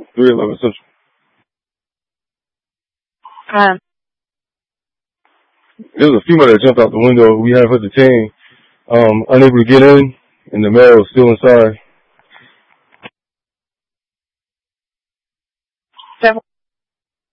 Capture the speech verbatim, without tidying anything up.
three eleven Central. Um, There was a female that jumped out the window. We have her detained, um, unable to get in, and the male is still inside. seven